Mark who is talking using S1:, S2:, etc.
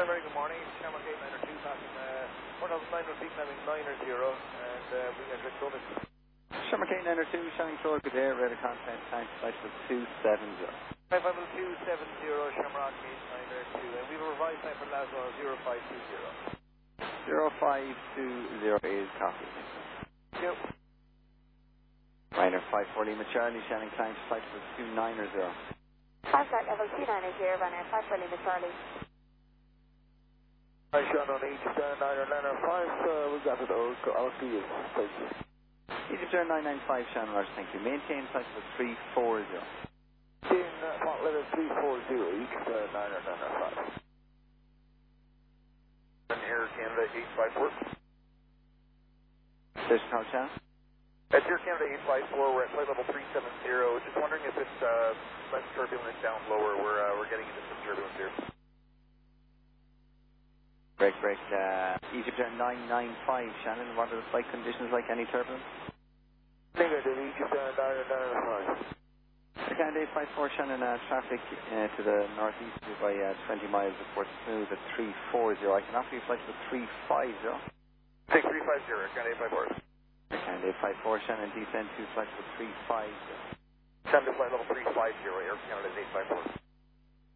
S1: Very good morning. Shamrock 892 passing 4900 feet climbing 900 and we got Rick Thomas.
S2: Shamrock 892, Shannon Clore, good day, radar contact, time flight for 270.
S1: 270, Shamrock 892, and we have a revised time for Laszlo 0520.
S2: 0520 is copy.
S1: Yep.
S2: Ryder 540 Lima Charlie, Shannon Klein, flight for 290.
S3: Flight level 290, Ryder 540 Lima Charlie.
S1: Hi, Shannon, Egypt Air 995, we got it, I'll see you. Thank you.
S2: Egypt Air 995, Shannon Rush, thank you. Maintain flight for 340.
S1: In flight level 340, Egypt Air 995. Air Canada 854.
S2: Station Call, Shannon?
S1: It's Air Canada 854, we're at flight level 370. Just wondering if it's less turbulent down lower. We're getting into some turbulence here.
S2: Break. Egypt Air 995, Shannon, what are the flight conditions like? Any turbulence?
S1: Negative, Egypt Air 995.
S2: Air Canada 854, Shannon, traffic to the northeast by 20 miles of Port Smooth at 340. I can offer you flight to 350.
S1: Take 350, Air Canada 854.
S2: Air Canada 854, Shannon, descend to flight for 350.
S1: Send to flight level 350, Air Canada 854.